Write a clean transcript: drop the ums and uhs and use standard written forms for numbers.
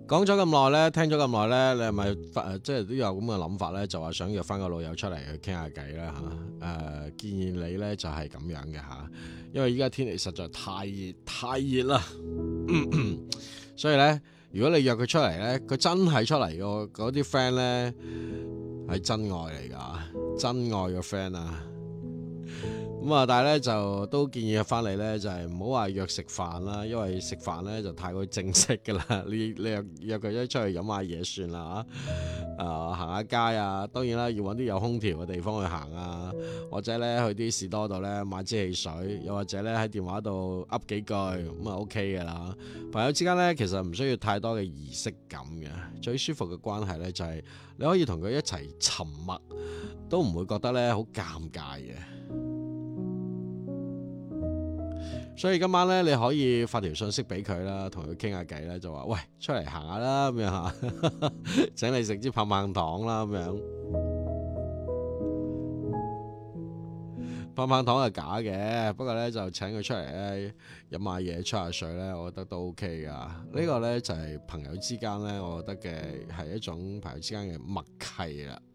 講咗咁耐咧，聽咗咁耐咧，你係咪即係都有咁嘅諗法咧？就話想約翻個老友出嚟去傾下偈啦嚇。建議你咧就係咁樣嘅嚇，因為依家天氣實在太熱啦。所以咧，如果你約佢出嚟咧，佢真係出嚟嗰啲 friend 咧係真愛嚟㗎，真愛嘅 friend 啊！咁啊，但係咧就都建議翻嚟咧，就係唔好話約食飯啦，因為食飯咧就太過正式噶啦。你約佢一出去飲下嘢算啦嚇。行下街啊，當然啦，要揾啲有空調嘅地方去行啊，或者咧去啲士多度咧買支汽水，又或者咧喺電話度噏幾句咁啊 OK 噶啦。朋友之間咧其實唔需要太多嘅儀式感嘅，最舒服嘅關係咧就係你可以同佢一齊沉默，都唔會覺得咧好尷尬嘅。所以今晚咧，你可以發條信息俾佢啦，同佢傾下偈啦，就話喂，出嚟行下啦咁樣嚇，請你食支棒棒糖啦咁樣。棒棒糖係假嘅，不過咧就請佢出嚟咧飲下嘢、吹下水咧，我覺得都 OK 噶。呢個咧就係朋友之間咧，我覺得嘅係一種朋友之間嘅默契啦。